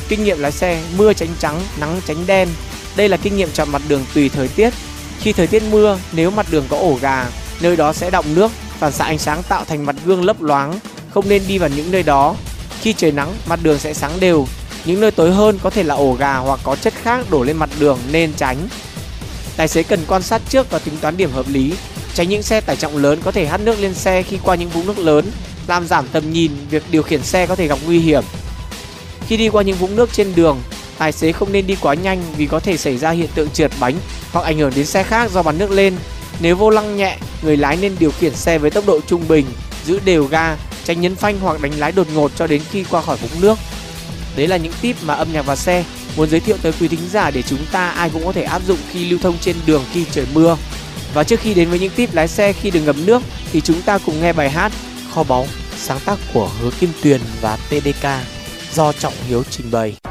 Kinh nghiệm lái xe: mưa tránh trắng, nắng tránh đen. Đây là kinh nghiệm chọn mặt đường tùy thời tiết. Khi thời tiết mưa, nếu mặt đường có ổ gà, nơi đó sẽ đọng nước, phản xạ ánh sáng tạo thành mặt gương lấp loáng, không nên đi vào những nơi đó. Khi trời nắng, mặt đường sẽ sáng đều. Những nơi tối hơn có thể là ổ gà hoặc có chất khác đổ lên mặt đường nên tránh. Tài xế cần quan sát trước và tính toán điểm hợp lý, tránh những xe tải trọng lớn có thể hắt nước lên xe khi qua những vũng nước lớn, làm giảm tầm nhìn, việc điều khiển xe có thể gặp nguy hiểm. Khi đi qua những vũng nước trên đường, tài xế không nên đi quá nhanh vì có thể xảy ra hiện tượng trượt bánh hoặc ảnh hưởng đến xe khác do bắn nước lên. Nếu vô lăng nhẹ, người lái nên điều khiển xe với tốc độ trung bình, giữ đều ga, tránh nhấn phanh hoặc đánh lái đột ngột cho đến khi qua khỏi vũng nước. Đấy là những tip mà âm nhạc và xe muốn giới thiệu tới quý thính giả để chúng ta ai cũng có thể áp dụng khi lưu thông trên đường khi trời mưa. Và trước khi đến với những tip lái xe khi đường ngập nước thì chúng ta cùng nghe bài hát Kho Báu, sáng tác của Hứa Kim Tuyền và TDK do Trọng Hiếu trình bày.